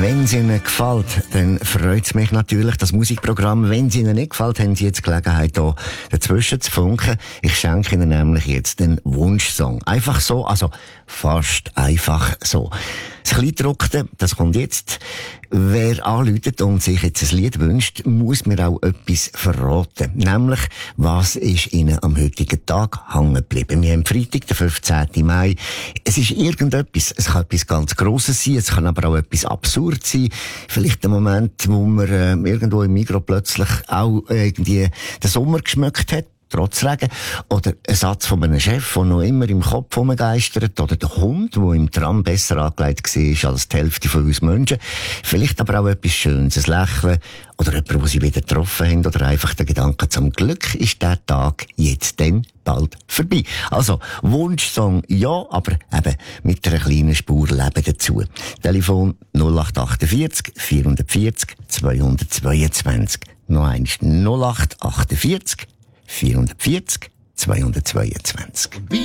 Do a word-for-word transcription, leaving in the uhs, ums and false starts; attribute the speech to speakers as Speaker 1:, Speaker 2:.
Speaker 1: Wenn es Ihnen gefällt, dann freut es mich natürlich, das Musikprogramm. Wenn es Ihnen nicht gefällt, haben Sie jetzt Gelegenheit, hier dazwischen zu funken. Ich schenke Ihnen nämlich jetzt den Wunschsong. Einfach so, also fast einfach so. Das Kleingedruckte, das kommt jetzt. Wer anruft und sich jetzt ein Lied wünscht, muss mir auch etwas verraten. Nämlich, was ist Ihnen am heutigen Tag hängen geblieben? Wir haben Freitag, den fünfzehnten Mai. Es ist irgendetwas. Es kann etwas ganz Grosses sein, es kann aber auch etwas Absurdes sein. Vielleicht ein Moment, wo man äh, irgendwo im Migros plötzlich auch äh, irgendwie den Sommer geschmückt hat. Trotz Regen. Oder ein Satz von einem Chef, der noch immer im Kopf rumgeistert. Oder der Hund, der im Tram besser angelegt war als die Hälfte von uns Menschen. Vielleicht aber auch etwas Schönes, ein Lächeln. Oder jemand, den sie wieder getroffen haben. Oder einfach der Gedanke, zum Glück ist der Tag jetzt dann bald vorbei. Also, Wunschsong ja, aber eben mit einer kleinen Spur Leben dazu. Telefon null acht achtundvierzig vierhundertvierzig zweihundertzweiundzwanzig. Noch eins null acht achtundvierzig vierhundertvierzig zweihundertzweiundzwanzig.